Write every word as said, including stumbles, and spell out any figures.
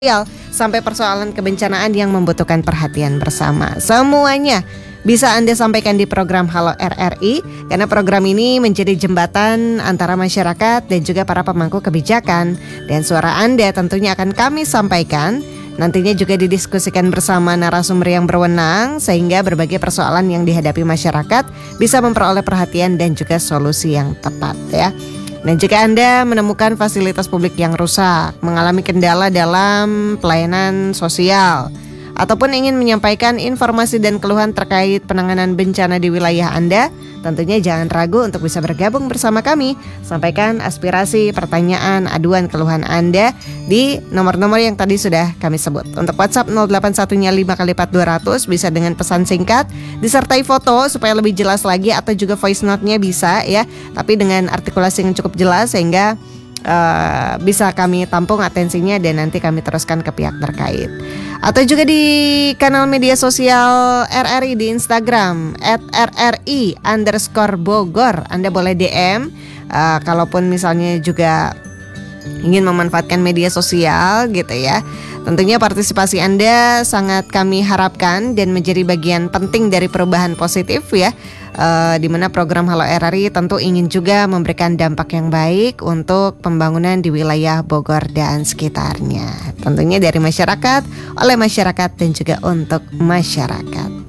sosial sampai persoalan kebencanaan yang membutuhkan perhatian bersama. Semuanya bisa Anda sampaikan di program Halo R R I, karena program ini menjadi jembatan antara masyarakat dan juga para pemangku kebijakan. Dan suara Anda tentunya akan kami sampaikan, nantinya juga didiskusikan bersama narasumber yang berwenang, sehingga berbagai persoalan yang dihadapi masyarakat bisa memperoleh perhatian dan juga solusi yang tepat ya. Dan jika Anda menemukan fasilitas publik yang rusak, mengalami kendala dalam pelayanan sosial, ataupun ingin menyampaikan informasi dan keluhan terkait penanganan bencana di wilayah Anda, tentunya jangan ragu untuk bisa bergabung bersama kami. Sampaikan aspirasi, pertanyaan, aduan, keluhan Anda di nomor-nomor yang tadi sudah kami sebut. Untuk WhatsApp nol delapan satu-nya lima kali lipat dua ratus, bisa dengan pesan singkat disertai foto supaya lebih jelas lagi, atau juga voice note-nya bisa ya, tapi dengan artikulasi yang cukup jelas sehingga Uh, bisa kami tampung atensinya dan nanti kami teruskan ke pihak terkait. Atau juga di kanal media sosial R R I di Instagram at R R I underscore Bogor. Anda boleh D M uh, kalaupun misalnya juga ingin memanfaatkan media sosial gitu ya. Tentunya partisipasi Anda sangat kami harapkan dan menjadi bagian penting dari perubahan positif ya, uh, di mana program Halo R R I tentu ingin juga memberikan dampak yang baik untuk pembangunan di wilayah Bogor dan sekitarnya. Tentunya dari masyarakat, oleh masyarakat dan juga untuk masyarakat.